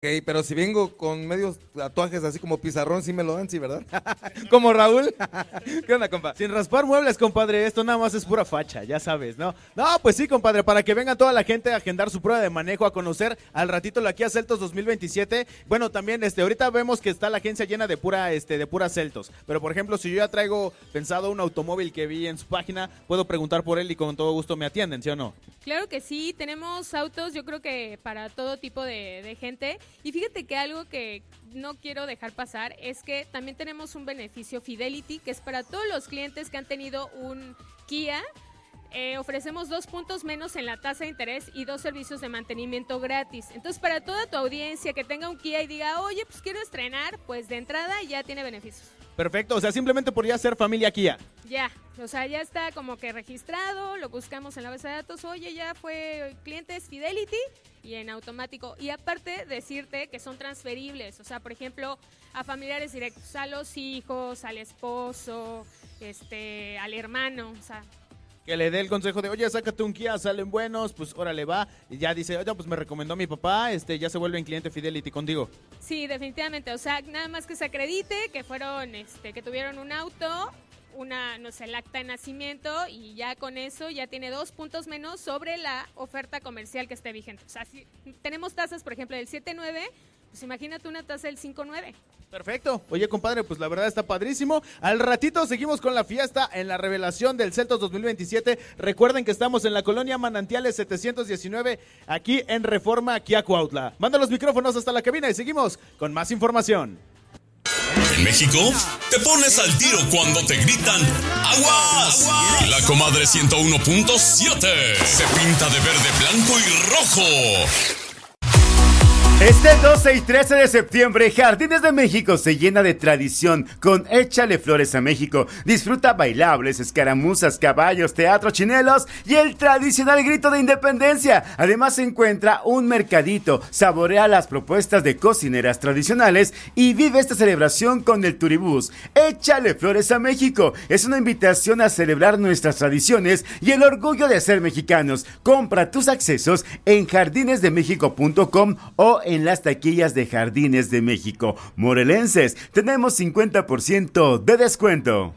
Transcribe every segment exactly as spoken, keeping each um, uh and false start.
Ok, pero si vengo con medios tatuajes así como pizarrón, sí me lo dan, sí, ¿verdad? Como Raúl. ¿Qué onda, compa? Sin raspar muebles, compadre, esto nada más es pura facha, ya sabes, ¿no? No, pues sí, compadre, para que venga toda la gente a agendar su prueba de manejo, a conocer al ratito la Kia Seltos dos mil veintisiete. Bueno, también, este, ahorita vemos que está la agencia llena de pura, este, de pura Seltos. Pero, por ejemplo, si yo ya traigo pensado un automóvil que vi en su página, puedo preguntar por él y con todo gusto me atienden, ¿sí o no? Claro que sí, tenemos autos, yo creo que para todo tipo de, de gente. Y fíjate que algo que no quiero dejar pasar es que también tenemos un beneficio Fidelity, que es para todos los clientes que han tenido un Kia. Eh, ofrecemos dos puntos menos en la tasa de interés y dos servicios de mantenimiento gratis. Entonces, para toda tu audiencia que tenga un Kia y diga, oye, pues quiero estrenar, pues de entrada ya tiene beneficios. Perfecto, o sea, simplemente por ya ser familia Kia. Ya, o sea, ya está como que registrado, lo buscamos en la base de datos, oye, ya fue clientes Fidelity y en automático. Y aparte, decirte que son transferibles, o sea, por ejemplo, a familiares directos, a los hijos, al esposo, este, al hermano, o sea... Que le dé el consejo de, oye, sácate un Kia, salen buenos, pues órale va. Y ya dice, oye, pues me recomendó mi papá, este, ya se vuelve en cliente Fidelity contigo. Sí, definitivamente, o sea, nada más que se acredite que fueron, este, que tuvieron un auto, una, no sé, el acta de nacimiento y ya con eso ya tiene dos puntos menos sobre la oferta comercial que esté vigente. O sea, si tenemos tasas, por ejemplo, del siete nueve, pues imagínate una tasa del cinco nueve. Perfecto. Oye, compadre, pues la verdad está padrísimo. Al ratito seguimos con la fiesta en la revelación del Seltos dos mil veintisiete. Recuerden que estamos en la colonia Manantiales setecientos diecinueve, aquí en Reforma Kia Cuautla. Manda los micrófonos hasta la cabina y seguimos con más información. En México, te pones al tiro cuando te gritan ¡Aguas! ¡Aguas! La comadre ciento uno punto siete se pinta de verde, blanco y rojo. Este doce y trece de septiembre, Jardines de México se llena de tradición con Échale Flores a México. Disfruta bailables, escaramuzas, caballos, teatro, chinelos y el tradicional grito de independencia. Además se encuentra un mercadito, saborea las propuestas de cocineras tradicionales y vive esta celebración con el Turibús. Échale Flores a México es una invitación a celebrar nuestras tradiciones y el orgullo de ser mexicanos. Compra tus accesos en jardines de méxico punto com o en en las taquillas de Jardines de México. Morelenses, tenemos cincuenta por ciento de descuento.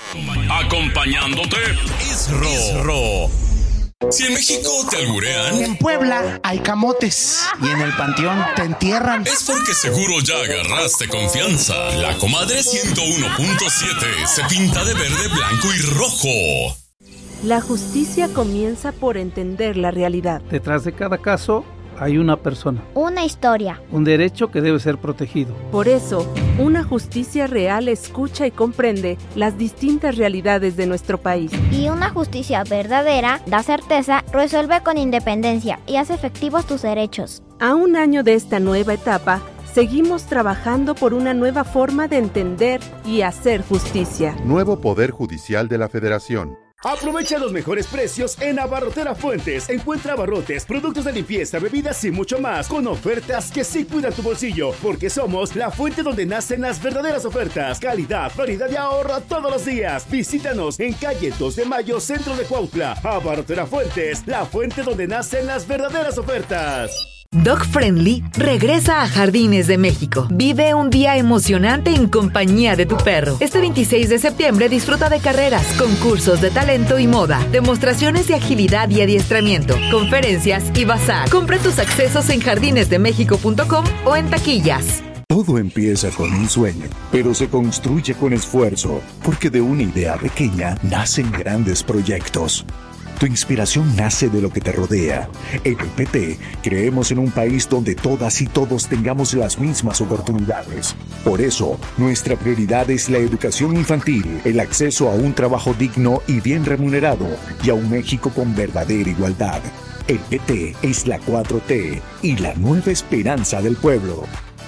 Acompañándote, Isro. Isro. Si en México te alburean, en Puebla hay camotes y en el panteón te entierran. Es porque seguro ya agarraste confianza. La comadre ciento uno punto siete se pinta de verde, blanco y rojo. La justicia comienza por entender la realidad. Detrás de cada caso hay una persona, una historia, un derecho que debe ser protegido. Por eso, una justicia real escucha y comprende las distintas realidades de nuestro país. Y una justicia verdadera da certeza, resuelve con independencia y hace efectivos tus derechos. A un año de esta nueva etapa, seguimos trabajando por una nueva forma de entender y hacer justicia. Nuevo Poder Judicial de la Federación. Aprovecha los mejores precios en Abarrotera Fuentes. Encuentra abarrotes, productos de limpieza, bebidas y mucho más con ofertas que sí cuidan tu bolsillo, porque somos la fuente donde nacen las verdaderas ofertas. Calidad, variedad y ahorro todos los días. Visítanos en calle dos de mayo, centro de Cuautla. Abarrotera Fuentes, la fuente donde nacen las verdaderas ofertas. Dog Friendly regresa a Jardines de México. Vive un día emocionante en compañía de tu perro. Este veintiséis de septiembre disfruta de carreras, concursos de talento y moda, demostraciones de agilidad y adiestramiento, conferencias y bazar. Compra tus accesos en jardines de méxico punto com o en taquillas. Todo empieza con un sueño, pero se construye con esfuerzo, porque de una idea pequeña nacen grandes proyectos. Tu inspiración nace de lo que te rodea. En el P T creemos en un país donde todas y todos tengamos las mismas oportunidades. Por eso, nuestra prioridad es la educación infantil, el acceso a un trabajo digno y bien remunerado, y a un México con verdadera igualdad. El P T es la cuatro T y la nueva esperanza del pueblo.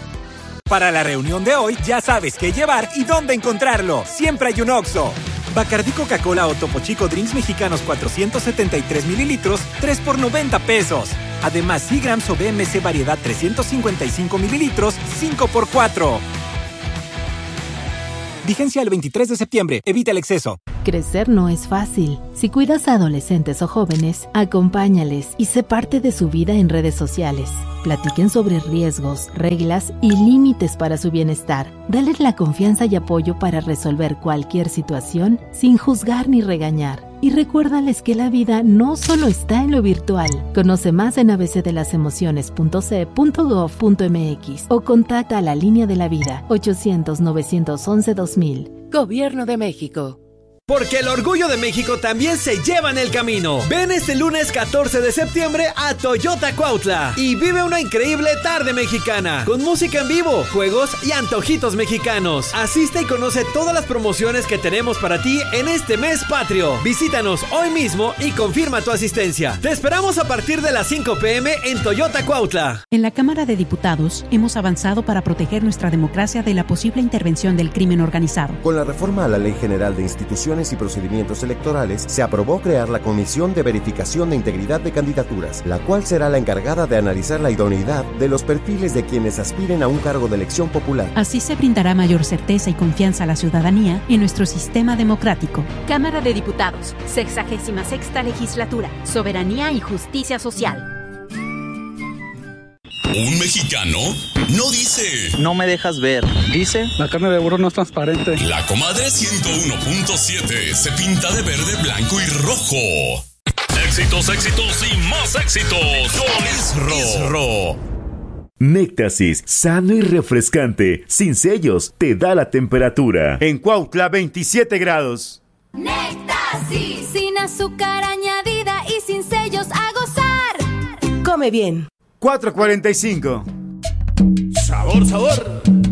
Para la reunión de hoy, ya sabes qué llevar y dónde encontrarlo. Siempre hay un Oxxo. Bacardí Coca-Cola o Topo Chico Drinks Mexicanos cuatrocientos setenta y tres mililitros, tres por noventa pesos. Además, Seagrams o B M C Variedad trescientos cincuenta y cinco mililitros, cinco por cuatro. Vigencia el veintitrés de septiembre. Evita el exceso. Crecer no es fácil. Si cuidas a adolescentes o jóvenes, acompáñales y sé parte de su vida en redes sociales. Platiquen sobre riesgos, reglas y límites para su bienestar. Dales la confianza y apoyo para resolver cualquier situación sin juzgar ni regañar. Y recuérdales que la vida no solo está en lo virtual. Conoce más en a b c de las emociones punto c punto gov punto m x o contacta a la Línea de la Vida ochocientos, novecientos once, dos mil. Gobierno de México. Porque el orgullo de México también se lleva en el camino. Ven este lunes catorce de septiembre a Toyota Cuautla y vive una increíble tarde mexicana con música en vivo, juegos y antojitos mexicanos. Asiste y conoce todas las promociones que tenemos para ti en este mes patrio. Visítanos hoy mismo y confirma tu asistencia. Te esperamos a partir de las cinco p m en Toyota Cuautla. En la Cámara de Diputados hemos avanzado para proteger nuestra democracia de la posible intervención del crimen organizado. Con la reforma a la Ley General de Instituciones y Procedimientos Electorales, se aprobó crear la Comisión de Verificación de Integridad de Candidaturas, la cual será la encargada de analizar la idoneidad de los perfiles de quienes aspiren a un cargo de elección popular. Así se brindará mayor certeza y confianza a la ciudadanía en nuestro sistema democrático. Cámara de Diputados, sexagésima sexta legislatura, soberanía y justicia social. Un mexicano no dice: no me dejas ver. Dice: la carne de burro no es transparente. La comadre ciento uno punto siete se pinta de verde, blanco y rojo. Éxitos, éxitos y más éxitos con Isro. Néctasis, sano y refrescante, sin sellos, te da la temperatura. En Cuautla, veintisiete grados. Néctasis, sin azúcar añadida y sin sellos, a gozar. Come bien. cuatro cuarenta y cinco. Sabor, sabor.